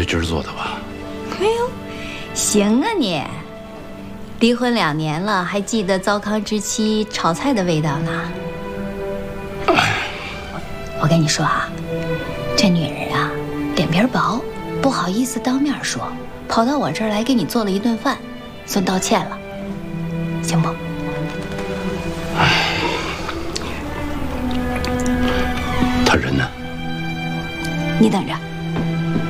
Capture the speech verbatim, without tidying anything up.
汁做的吧？ 哎呦，行啊你！离婚两年了，还记得糟糠之妻炒菜的味道呢。我跟你说啊，这女人啊，脸皮薄，不好意思当面说，跑到我这儿来给你做了一顿饭，算道歉了，行不？ 他人呢？ 你等着。